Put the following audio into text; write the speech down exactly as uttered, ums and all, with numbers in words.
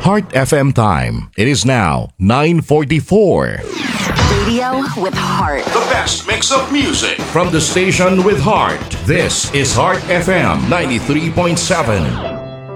Heart F M time. It is now nine forty-four. Radio with heart. The best mix of music from the station with heart. This is Heart F M ninety-three point seven.